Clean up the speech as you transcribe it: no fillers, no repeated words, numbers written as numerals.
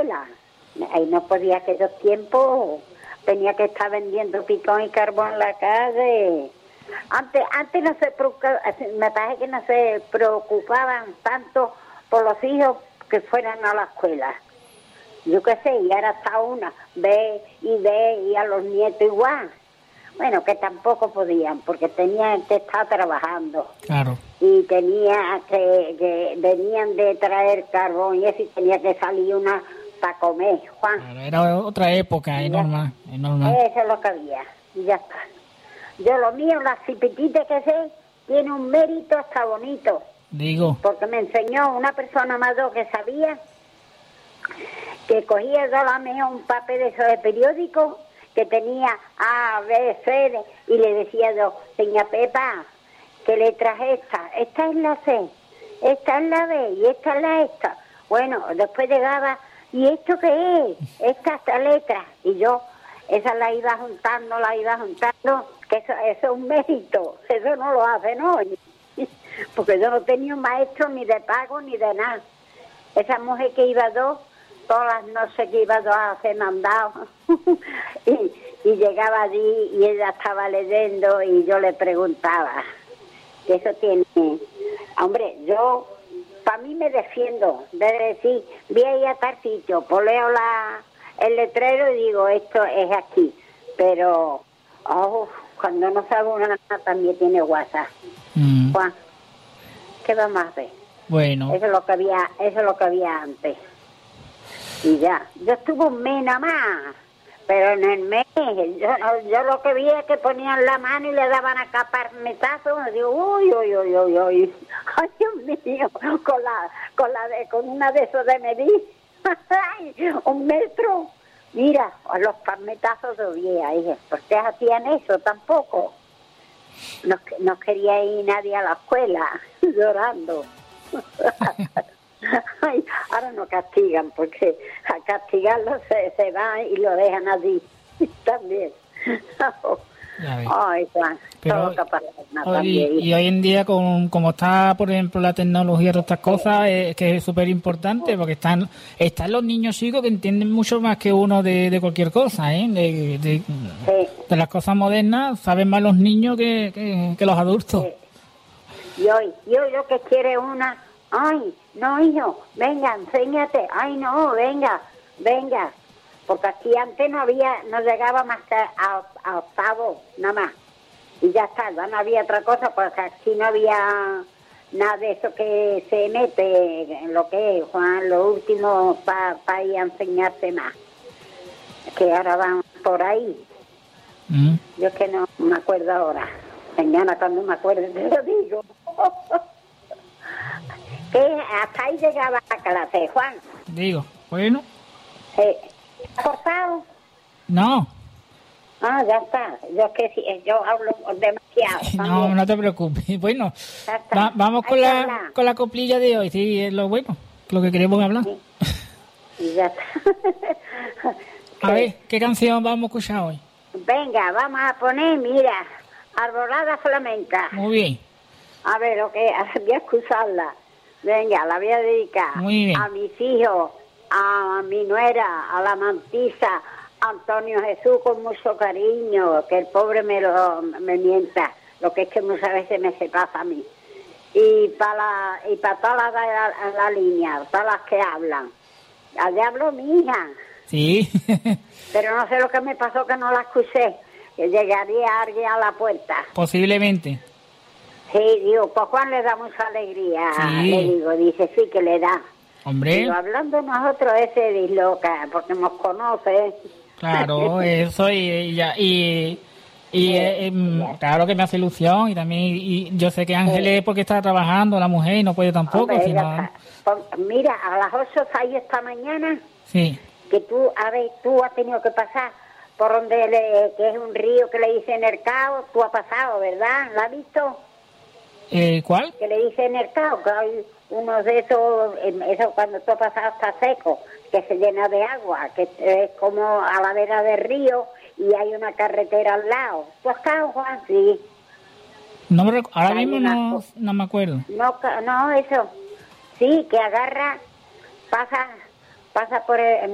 escuela. Ahí no podía, aquellos tiempos tenía que estar vendiendo picón y carbón en la calle. Antes no se preocupaba, me parece que no se preocupaban tanto por los hijos que fueran a la escuela. Yo qué sé, y ahora está una, ve, y a los nietos igual. Bueno, que tampoco podían, porque tenían que estar trabajando. Claro. Y tenía que venían de traer carbón y eso, y tenía que salir una para comer, Juan. Claro, era otra época, es normal. Eso es lo que había, y ya está. Yo lo mío, las cipititas que sé, tiene un mérito hasta bonito. Digo. Porque me enseñó una persona mayor que sabía, que cogía solamente un papel de esos de periódico, que tenía A, B, C, y le decía yo, señora Pepa, ¿qué letra es esta? Esta es la C, esta es la B, y esta es la esta. Bueno, después llegaba, ¿y esto qué es? Esta letra. Y yo, esa la iba juntando, que eso es un mérito, eso no lo hacen hoy. Porque yo no tenía un maestro ni de pago ni de nada. Esa mujer que iba todas las noches que iba a hacer mandado y llegaba allí y ella estaba leyendo y yo le preguntaba, que eso tiene, hombre, yo para mí me defiendo de decir, voy a ir a tal sitio, pues leo el letrero y digo, esto es aquí, pero cuando no sabe una también tiene WhatsApp. Juan, ¿qué vamos a hacer? Bueno. Eso es lo que había antes. Y ya, yo estuve un mes nada más, pero en el mes, yo lo que vi es que ponían la mano y le daban a caparmetazos, y digo, uy, ay Dios mío, con una de esos de medir, un metro, mira, los parmetazos de día, hija, ¿ustedes hacían eso tampoco? No quería ir nadie a la escuela, llorando. Ay, ahora no castigan, porque a castigarlo se va y lo dejan allí también. Ay, Juan, pero todo también. Y hoy en día, como está, por ejemplo, la tecnología y todas estas cosas, que es súper importante, porque están los niños chicos que entienden mucho más que uno de cualquier cosa, de las cosas modernas, saben más los niños que los adultos. Y hoy, yo que quiere una, ay, no, hijo, venga, enséñate, ay, no, venga, porque aquí antes no llegaba más que a octavo, nada más, y ya está, ya no había otra cosa, porque aquí no había nada de eso que se mete en lo que es, Juan, lo último para ir a enseñarse más, que ahora van por ahí. Yo es que no me acuerdo ahora, mañana cuando me acuerde te lo digo. Que hasta ahí llegaba la clase, Juan. Digo, bueno. ¿Ha cortado? No. Ya está. Yo hablo demasiado. No te preocupes. Bueno, vamos con la coplilla de hoy. Sí, es lo bueno, lo que queremos hablar. Sí. Y ya está. A ver, ¿qué canción vamos a escuchar hoy? Venga, vamos a poner, mira, Arbolada Flamenca. Muy bien. A ver, voy a escucharla. Venga, la voy a dedicar a mis hijos, a mi nuera, a la mantisa, a Antonio Jesús con mucho cariño, que el pobre me mienta, lo que es que muchas veces me se pasa a mí. Y para todas la línea, todas las que hablan. Allá habló mi hija. Sí. Pero no sé lo que me pasó, que no la escuché, que llegaría alguien a la puerta. Posiblemente. Sí, digo, pues Juan le da mucha alegría, sí. Le digo, dice, sí que le da. Hombre. Digo, hablando nosotros ese disloca, porque nos conoce. Claro, eso claro que me hace ilusión y también y yo sé que Ángeles porque está trabajando la mujer y no puede tampoco. Hombre, mira, a las 8 salí esta mañana. Sí. Que tú has tenido que pasar por donde que es un río que le dicen Ercao, tú has pasado, ¿verdad? ¿La has visto? ¿Cuál? Que le dicen Ercao, que hay uno de esos, eso cuando tú has pasado está seco, que se llena de agua, que es como a la vera del río y hay una carretera al lado. ¿Tú has estado, Juan? Sí. No ahora mismo no me acuerdo. No, eso. Sí, que agarra, pasa por el